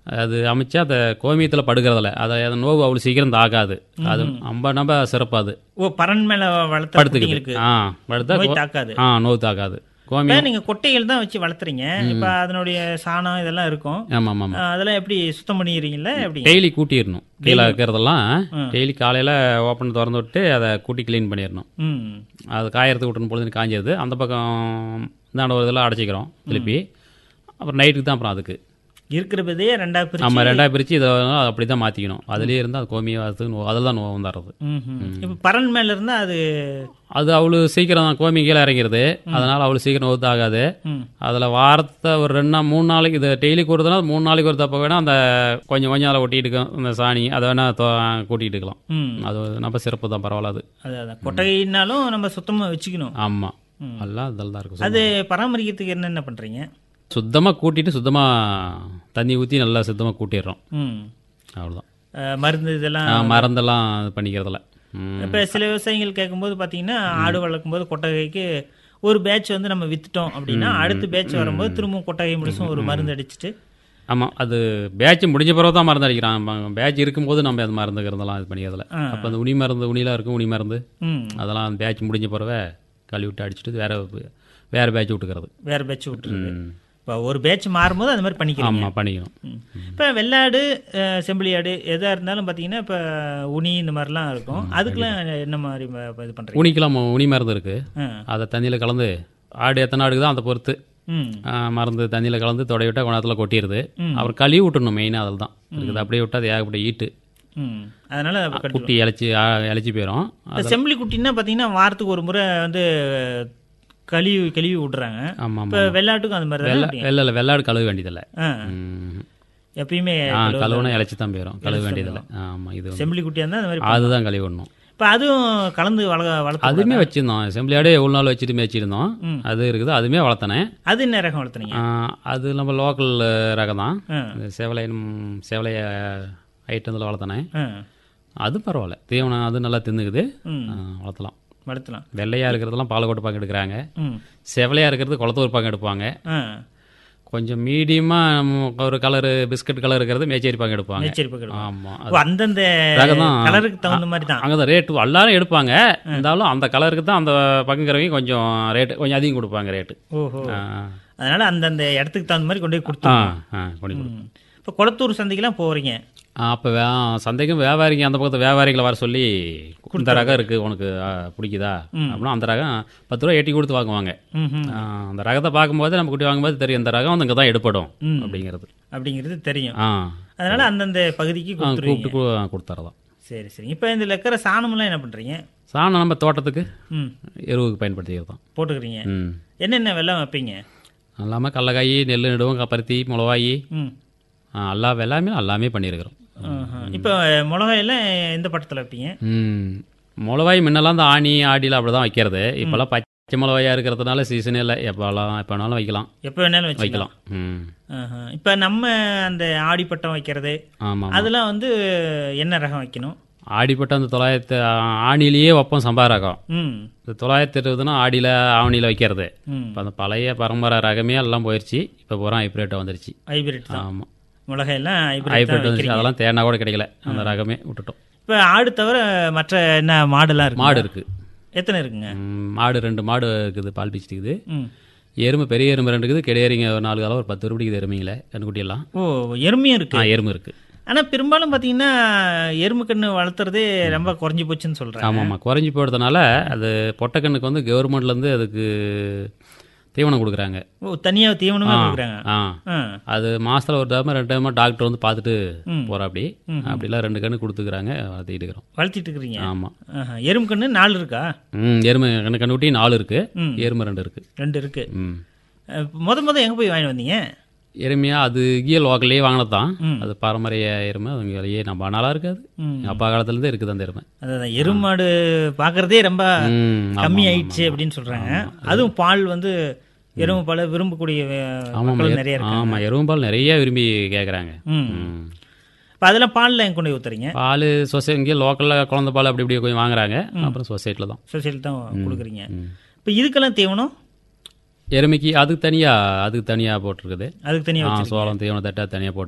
அது அமைச்சா அந்த கோமியத்தில் படுக்கிறதில்ல, அதை நோவு அவ்வளோ சீக்கிரம் தாக்காது. அது ரொம்ப சிறப்பாது. பறன் மேலே படுத்துக்கிட்டு நோய் தாக்காது. நோவு தாக்காது. நீங்க கொட்டைகள் தான் வச்சு வளர்த்துறீங்க. இப்ப அதனுடைய சாணம் இதெல்லாம் இருக்கும். ஆமா ஆமா. அதெல்லாம் எப்படி சுத்தம் பண்ணிடுறீங்களா? எப்படி டெய்லி கூட்டிடணும். கீழே இருக்கிறதெல்லாம் டெய்லி காலையில ஓப்பன் திறந்து விட்டு அதை கூட்டி கிளீன் பண்ணிடணும். அது காயறதுக்கு விட்டுன்னு பொழுது காஞ்சிடுது. அந்த பக்கம் தான் ஒரு இதெல்லாம் அடைச்சிக்கிறோம் திருப்பி. அப்புறம் நைட்டுக்கு தான் அப்புறம் அதுக்கு இருக்கிறதே ரெண்டாவது நம்ம ரெண்டாவது பிரித்து இதை அப்படி தான் மாற்றிக்கணும். அதுலேயே இருந்தால் அது கோமியத்துக்கு அதில் தான் நோவு வந்துடுறது. இப்போ பறன் மேலே இருந்தால் அது அவ்வளோ சீக்கிரம் கோமி கீழே இறங்கிறது. அதனால் அவ்வளோ சீக்கிரம் நோவு ஆகாது. அதில் வாரத்தை ஒரு 3 நாளைக்கு இது டெய்லி கூடுறதுனா 3 நாளைக்கு ஒரு தப்ப வேணால் அந்த கொஞ்சம் அதில் ஒட்டிட்டுக்கும் இந்த சாணி அதை வேணால் கூட்டிகிட்டுக்கலாம். அது நம்ம சிறப்பு தான், பரவாயில்ல. அது கொட்டைனாலும் நம்ம சுத்தமாக வச்சுக்கணும். ஆமாம், எல்லாம் இதில் தான் இருக்கும். அது பராமரிக்கிறதுக்கு என்னென்ன பண்ணுறீங்க? சுத்தமாக கூட்டிட்டு சுத்தமாக தண்ணி ஊற்றி நல்லா சுத்தமாக கூட்டிடுறோம். அவ்வளோதான். மருந்து இதெல்லாம் மருந்தெல்லாம் பண்ணிக்கிறதில்ல. இப்போ சில விவசாயிகள் கேட்கும்போது பார்த்தீங்கன்னா, ஆடு வளர்க்கும்போது கொட்டகைக்கு ஒரு பேட்ச் வந்து நம்ம வித்துட்டோம் அப்படின்னா அடுத்த பேட்ச் வரும்போது திரும்பவும் கொட்டகை முடிச்சும் ஒரு மருந்து அடிச்சுட்டு. ஆமாம், அது பேட்ச் முடிஞ்ச பிறகு தான் மருந்து அடிக்கிறான். பேட்ச் இருக்கும்போது நம்ம அது மருந்துக்கிறதெல்லாம் இது பண்ணிக்கிறதில்ல. அப்போ அந்த உனிலாம் இருக்கும், உனி மருந்து அதெல்லாம் பேட்ச் முடிஞ்ச பிறகு கழுவி விட்டு அடிச்சுட்டு வேறு பேட்ச் விட்டுக்கிறது. வேறு பேட்ச் விட்டுருது. இப்போ ஒரு பேட்ச் மாறும்போது அது மாதிரி பண்ணிக்கலாம். ஆமாம், பண்ணிக்கணும். இப்போ வெள்ளாடு செம்பிளி ஆடு எதாக இருந்தாலும் பார்த்தீங்கன்னா இப்போ உனி இந்த மாதிரிலாம் இருக்கும். அதுக்கெல்லாம் என்ன மாதிரி இது பண்ணுறீங்க? உனிக்கெல்லாம் உனி மருந்து இருக்குது. அதை தண்ணியில் கலந்து ஆடு எத்தனை ஆடுக்கு தான் அதை பொறுத்து மருந்து தண்ணியில் கலந்து தொடைவிட்டால் குணத்தில் கொட்டிடுது. அப்புறம் கழுவி விட்டுணும் மெயினாக. அதில் தான் இருக்குது. அப்படியே விட்டால் அது ஏகப்பட்ட ஈட்டு. அதனால குட்டி இழைச்சி போயிடும். செம்பிளி குட்டின்னா பார்த்தீங்கன்னா வாரத்துக்கு ஒரு முறை வந்து கழுவி விடுறாங்க. இப்போ வெள்ளாட்டுக்கும் அந்த மாதிரி இல்லை, வெள்ளாடு கழுவ வேண்டியதில்லை. எப்பயுமே கழுவுனா இழைச்சி தான் போயிடும், கழுவ வேண்டியதில்லை. ஆமாம், இது செம்பிளி குட்டியாக இருந்தால் அந்த மாதிரி அதுதான் கழுவி விடணும். இப்போ அதுவும் கலந்து வளர்த்து அதுவுமே வச்சுருந்தோம். செம்பிளி ஆடு எவ்வளோ நாள் வச்சுட்டு மேய்ச்சிருந்தோம். அது இருக்குது, அதுவுமே வளர்த்தனேன். அது என்ன ரகம் வளர்த்துனீங்க? அது நம்ம லோக்கல் ரகம் தான். சேவலை ஐட்டத்தில் வளர்த்தனேன். அது பரவாயில்ல, தீவனம் அது நல்லா தின்னுக்குது, வளர்த்தலாம். வெள்ளையாக இருக்கிறதெல்லாம் பாலக்கோட்டை பக்கம் எடுக்கிறாங்க. செவலையாக இருக்கிறது குளத்தூர் பக்கம் எடுப்பாங்க. கொஞ்சம் மீடியமாக ஒரு கலரு பிஸ்கட் கலர் இருக்கிறது மேச்சேரி பக்கம் எடுப்பாங்க. ஆமாம், அந்தந்த கலருக்கு தகுந்த மாதிரி தான் அங்கே தான் ரேட்டு எல்லாரும் எடுப்பாங்க. இருந்தாலும் அந்த கலருக்கு தான் அந்த பக்கங்கிறவங்க கொஞ்சம் ரேட்டு கொஞ்சம் அதிகம் கொடுப்பாங்க ரேட்டு. ஓஹோ, அதனால அந்தந்த இடத்துக்கு தகுந்த மாதிரி கொண்டு போய் கொடுத்தோம். இப்போ குளத்தூர் சந்தைக்கெல்லாம் போகிறீங்க. அப்போ சந்தைக்கும் வியாபாரிங்க அந்த பக்கத்து வியாபாரிகளை வர சொல்லி இந்த ரகம் இருக்குது உனக்கு பிடிக்குதா அப்படின்னா அந்த ரகம் 10 ரூபா எட்டி கொடுத்து வாங்குவாங்க. அந்த ரகத்தை பார்க்கும்போது நம்ம குட்டி வாங்கும்போது தெரியும் இந்த ரகம் வந்து இங்கே தான் எடுப்படும் அப்படிங்கிறது தெரியும். அதனால அந்தந்த பகுதிக்கு கூப்பிட்டு கொடுத்துறதான். சரி சரி. இப்போ இதில் இருக்கிற சாணம்லாம் என்ன பண்ணுறீங்க? சாணம் நம்ம தோட்டத்துக்கு எருவுக்கு பயன்படுத்திக்கிறது தான் போட்டுக்கிறீங்க. என்னென்ன வெள்ளம் வைப்பீங்க? எல்லாமே கடலக்காய், நெல் நடுவோம், பருத்தி, மிளகாய், எல்லாமே பண்ணியிருக்கிறோம். இப்போ மிளகாயெல்லாம் எந்த பட்டத்தில் வைப்பீங்க? மிளகாய் முன்னெல்லாம் இந்த ஆடியில் அப்படி தான் வைக்கிறது. இப்போல்லாம் பச்சை மிளகாயாக இருக்கிறதுனால சீசனே இல்லை, எப்போ வேணாலும் வைக்கலாம், எப்போ வேணாலும் வைக்கலாம். இப்போ நம்ம அந்த ஆடிப்பட்டம் வைக்கிறது அதெல்லாம் வந்து என்ன ரகம் வைக்கணும்? ஆடிப்பட்டம் அந்த 900 ஆணிலேயே வைப்போம், சம்பா ரகம். இந்த 920 ஆடியில் ஆவணியில் வைக்கிறது. இப்போ அந்த பழைய பரம்பரை ரகமே எல்லாம் போயிடுச்சு. இப்போ பூரா ஹைப்ரிட் வந்துருச்சு. ஹைப்ரிட். ஆமாம், மிளகாயெல்லாம் ஹைப்ரிட் வந்துருச்சு. அதெல்லாம் தேனா கூட கிடைக்கல, அந்த ரகமே விட்டுட்டோம். இப்போ ஆடு தவிர மற்ற என்ன மாடுலாம் இருக்கு? மாடு இருக்குது. எத்தனை இருக்குங்க? மாடு 2 மாடு இருக்குது, பால் பீச்சிட்டுக்குது. எருமை பெரிய எருமை 2 இருக்குது. கிடையறிங்க 4 காலம் ஒரு 10 ரூபாய்க்கு எருமைங்களே கண்ணுக்குட்டியெல்லாம். ஓ, எருமையும் இருக்கு? எருமை இருக்குது. ஆனால் பெரும்பாலும் பார்த்தீங்கன்னா எருமை கன்று வளர்த்துறதே ரொம்ப குறைஞ்சி போச்சுன்னு சொல்கிறாங்க. ஆமாம், குறைஞ்சி போகிறதுனால அது பொட்டைக்கண்ணுக்கு வந்து கவர்மெண்ட்லேருந்து அதுக்கு தீவனம் கொடுக்குறாங்க. ஓ, தனியாக தீவனமே கொடுக்குறாங்க. அது மாதத்தில் ஒரு டைம் 2 டைம் டாக்டர் வந்து பார்த்துட்டு போகிறா. அப்படிலாம் 2 கன்று கொடுத்துக்கிறாங்க, வளர்த்திட்டு இருக்கிறீங்க. ஆமாம். எருமை கன்று 4 இருக்கா? எருமை கண்ணுக்குட்டி 4 இருக்குது, எருமை 2 இருக்குது. 2 இருக்குது. முத எங்கே போய் வாங்கி வந்தீங்க? எருமையா அது இங்கே லோக்கல்லையே வாங்கினது தான். அது பாரம்பரிய எருமை, அதுங்களையே நம்ம நல்லா இருக்காது, அப்பா காலத்துலேருந்தே இருக்குது அந்த எருமை. அதான் எருமாடு பார்க்குறதே ரொம்ப கம்மி ஆயிடுச்சு அப்படின்னு சொல்கிறாங்க. அதுவும் பால் வந்து எருமை பால் விரும்பக்கூடிய நிறைய இருக்கு. ஆமாம், எருமை பால் நிறைய விரும்பி கேட்குறாங்க. இப்போ அதெல்லாம் பாலில் எங்கே கொண்டு போய் ஊற்றுறீங்க? பால் இங்கே லோக்கலில் குழந்தை பால் அப்படி இப்படி கொஞ்சம் வாங்குறாங்க. அப்புறம் சொசைட்டியில் தான் கொடுக்குறீங்க. இப்போ இதுக்கெல்லாம் தீவனம் எருமைக்கு அதுக்கு தனியாக போட்டிருக்குது. அதுக்கு தனியாக சோளம் தீவனம் தட்டா தனியாக போட்டு